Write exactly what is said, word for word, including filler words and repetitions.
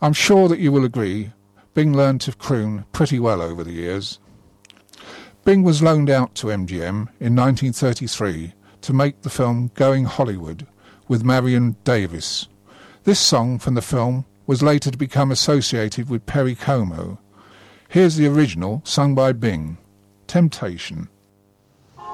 I'm sure that you will agree, Bing learned to croon pretty well over the years. Bing was loaned out to M G M in nineteen thirty-three to make the film Going Hollywood with Marion Davies. This song from the film was later to become associated with Perry Como. Here's the original, sung by Bing, Temptation.